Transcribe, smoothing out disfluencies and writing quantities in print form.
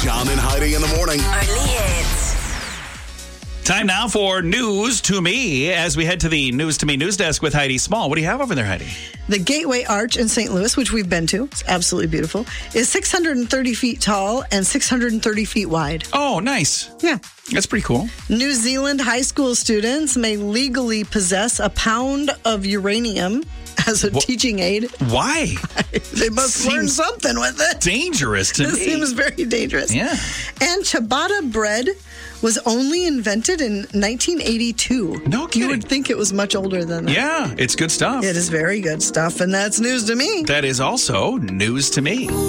John and Heidi in the morning. Early hits. Time now for News to Me as we head to the News to Me news desk with Heidi Small. What do you have over there, Heidi? The Gateway Arch in St. Louis, which we've been to, it's absolutely beautiful, is 630 feet tall and 630 feet wide. Oh, nice. Yeah. That's pretty cool. New Zealand high school students may legally possess a pound of uranium as a teaching aid. Why? They must learn something with it. Dangerous to It me. seems very dangerous. Yeah. And ciabatta bread was only invented in 1982. No kidding. You would think it was much older than that. Yeah, it's good stuff. It is very good stuff, and that's news to me. That is also News to Me.